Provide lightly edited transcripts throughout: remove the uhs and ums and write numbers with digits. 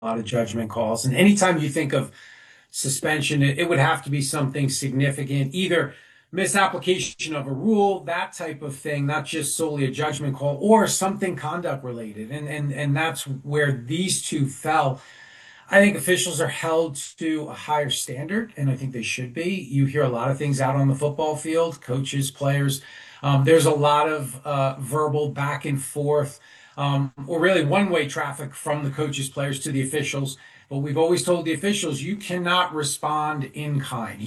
lot of judgment calls. And anytime you think of suspension, it would have to be something significant, either misapplication of a rule, that type of thing, not just solely a judgment call, or something conduct related. And that's where these two fell. I think officials are held to a higher standard, and I think they should be. You hear a lot of things out on the football field, coaches, players. There's a lot of verbal back and forth, or really one-way traffic from the coaches, players to the officials. But we've always told the officials you cannot respond in kind.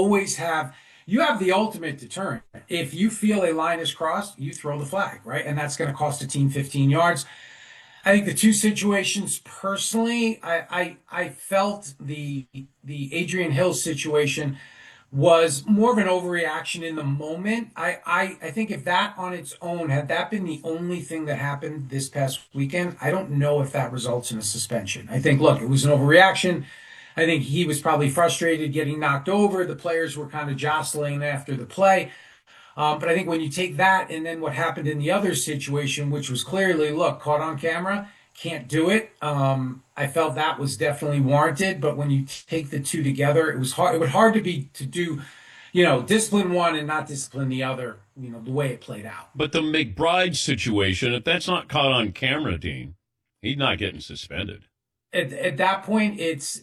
You have the ultimate deterrent. If you feel a line is crossed, you throw the flag, right? And that's going to cost a team 15 yards. I think the two situations personally, I felt the Adrian Hill situation was more of an overreaction in the moment. I think if that on its own, had that been the only thing that happened this past weekend, I don't know if that results in a suspension. I think, look, it was an overreaction. I think he was probably frustrated getting knocked over. The players were kind of jostling after the play. But I think when you take that and then what happened in the other situation, which was clearly, look, caught on camera, can't do it. I felt that was definitely warranted. But when you take the two together, it was hard. It was hard to do, discipline one and not discipline the other. The way it played out. But the McBride situation, if that's not caught on camera, Dean, he's not getting suspended. At that point, it's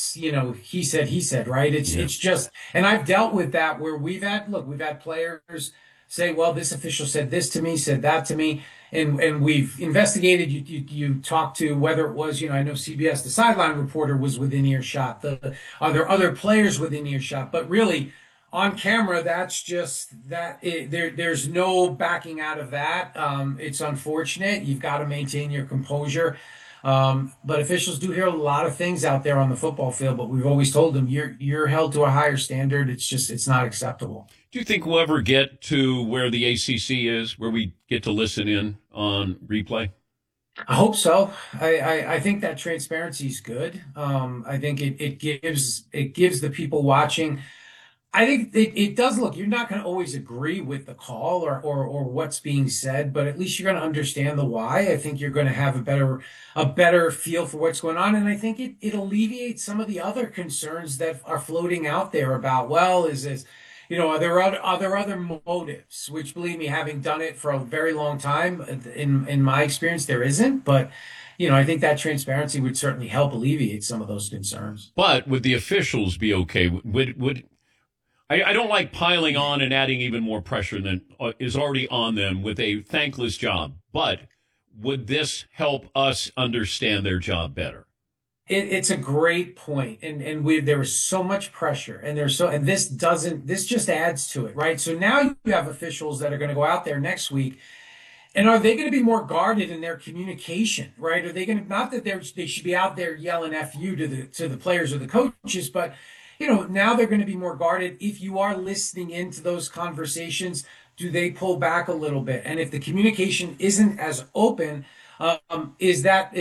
he said, right? It's just, and I've dealt with that where we've had players say, well, this official said this to me, said that to me, and we've investigated. You talk to whether it was, I know CBS, the sideline reporter was within earshot. Are there other players within earshot? But really, on camera, that's just there's no backing out of that. It's unfortunate. You've got to maintain your composure. But officials do hear a lot of things out there on the football field, but we've always told them you're held to a higher standard. It's not acceptable. Do you think we'll ever get to where the ACC is, where we get to listen in on replay? I hope so. I think that transparency is good. I think it gives the people watching. I think it does look, you're not going to always agree with the call or what's being said, but at least you're going to understand the why. I think you're going to have a better feel for what's going on. And I think it alleviates some of the other concerns that are floating out there about, well, is this, are there other motives? Which, believe me, having done it for a very long time, in my experience, there isn't. But I think that transparency would certainly help alleviate some of those concerns. But would the officials be okay? Would I don't like piling on and adding even more pressure than is already on them with a thankless job. But would this help us understand their job better? It's a great point, and there was so much pressure, and this just adds to it, right? So now you have officials that are going to go out there next week, and are they going to be more guarded in their communication, right? Are they going to, not that they should be out there yelling "F you" to the players or the coaches, but now they're going to be more guarded. If you are listening into those conversations, do they pull back a little bit? And if the communication isn't as open, is that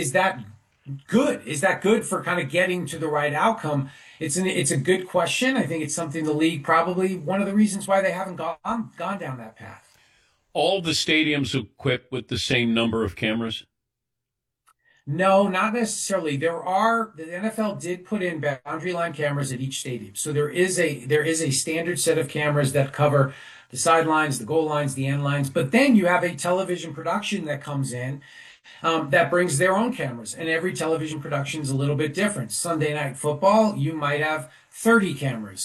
good? Is that good for kind of getting to the right outcome? It's a good question. I think it's something the league, probably one of the reasons why they haven't gone down that path. All the stadiums equipped with the same number of cameras? No, not necessarily. The NFL did put in boundary line cameras at each stadium. So there is a standard set of cameras that cover the sidelines, the goal lines, the end lines. But then you have a television production that comes in that brings their own cameras. And every television production is a little bit different. Sunday Night Football, you might have 30 cameras.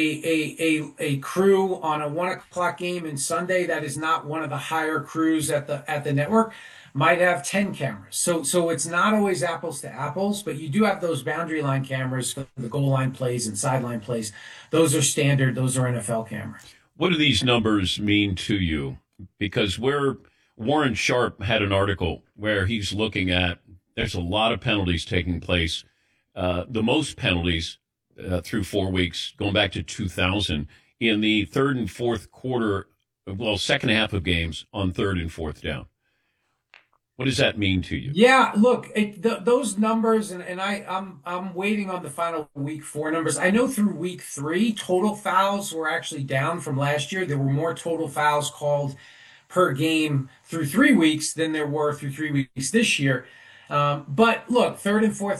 A crew on a 1 o'clock game in Sunday that is not one of the higher crews at the network might have 10 cameras. So it's not always apples to apples, but you do have those boundary line cameras for the goal line plays and sideline plays. Those are standard. Those are NFL cameras. What do these numbers mean to you? Because Warren Sharp had an article where he's looking at, there's a lot of penalties taking place. The most penalties through 4 weeks, going back to 2000, in the third and fourth quarter, second half of games on third and fourth down. What does that mean to you? Yeah, look, those numbers, and I'm waiting on the final week 4 numbers. I know through week 3, total fouls were actually down from last year. There were more total fouls called per game through 3 weeks than there were through 3 weeks this year. But look, third and fourth